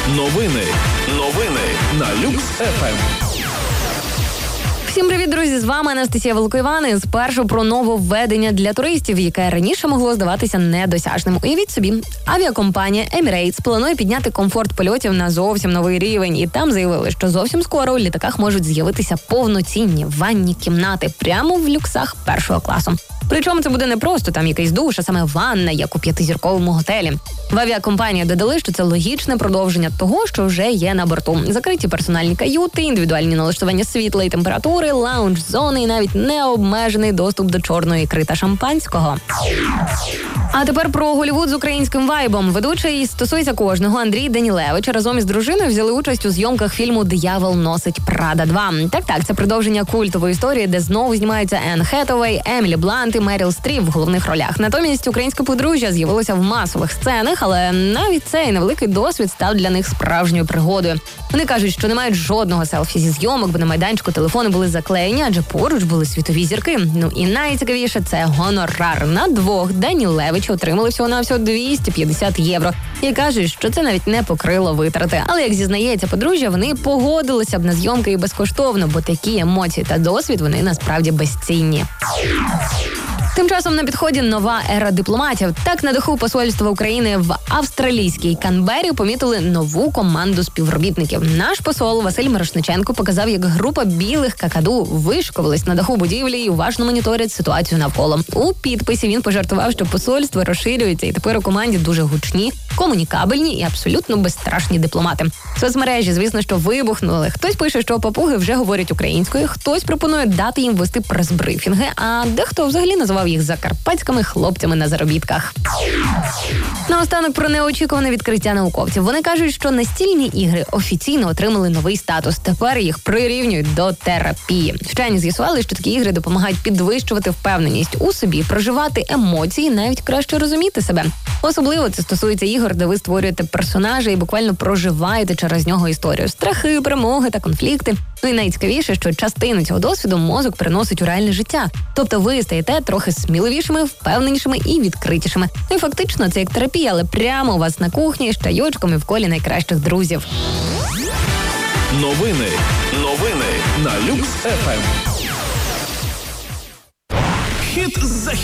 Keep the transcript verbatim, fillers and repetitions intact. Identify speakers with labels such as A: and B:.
A: Новини. Новини на Люкс еф ем.
B: Всім привіт, друзі! З вами Анастасія Великоїван. Спершу про нововведення для туристів, яке раніше могло здаватися недосяжним. Уявіть собі, авіакомпанія Emirates планує підняти комфорт польотів на зовсім новий рівень. І там заявили, що зовсім скоро у літаках можуть з'явитися повноцінні ванні кімнати прямо в люксах першого класу. Причому це буде не просто там якийсь душ, а саме ванна, як у п'ятизірковому готелі. В авіакомпанії додали, що це логічне продовження того, що вже є на борту. Закриті персональні каюти, індивідуальні налаштування світла і температури, лаунж-зони і навіть необмежений доступ до чорної ікри та шампанського. А тепер про Голлівуд з українським вайбом. Ведучий стосується кожного. Андрій Данілевич разом із дружиною взяли участь у зйомках фільму «Диявол носить Прада два». Так-так, це продовження культової історії, де знову знімаються Енн Хетовей, Емілі Блант і Меріл Стріп в головних ролях. Натомість українське подружжя з'явилося в масових сценах, але навіть цей невеликий досвід став для них справжньою пригодою. Вони кажуть, що не мають жодного селфі зі зйомок, бо на майданчику телефони були заклеєні, адже поруч були світові зірки. Ну і найцікавіше – це гонорар. На двох Данілевичі отримали всього-навсього двісті п'ятдесят євро. І кажуть, що це навіть не покрило витрати. Але, як зізнається подружжя, вони погодилися б на зйомки і безкоштовно, бо такі емоції та досвід, вони насправді безцінні. Тим часом на підході нова ера дипломатів. Так, на даху посольства України в австралійській Канбері помітили нову команду співробітників. Наш посол Василь Мирошниченко показав, як група білих какаду вишикувались на даху будівлі і уважно моніторять ситуацію навколо. У підписі він пожартував, що посольство розширюється, і тепер у команді дуже гучні, комунікабельні і абсолютно безстрашні дипломати. Соцмережі, звісно, що вибухнули. Хтось пише, що папуги вже говорять українською, хтось пропонує дати їм вести прес-брифінги, а дехто взагалі називав їх закарпатськими хлопцями на заробітках. Наостанок про неочікуване відкриття науковців. Вони кажуть, що настільні ігри офіційно отримали новий статус. Тепер їх прирівнюють до терапії. Вчені з'ясували, що такі ігри допомагають підвищувати впевненість у собі, проживати емоції, навіть краще розуміти себе. Особливо це стосується ігор, де ви створюєте персонажа і буквально проживаєте через нього історію. Страхи, перемоги та конфлікти. Ну і найцікавіше, що частину цього досвіду мозок переносить у реальне життя. Тобто ви стаєте трохи сміливішими, впевненішими і відкритішими. Ну і фактично це як терапія, але прямо у вас на кухні з чайочком і в колі найкращих друзів.
A: Новини. Новини на Люкс еф ем. Хіт за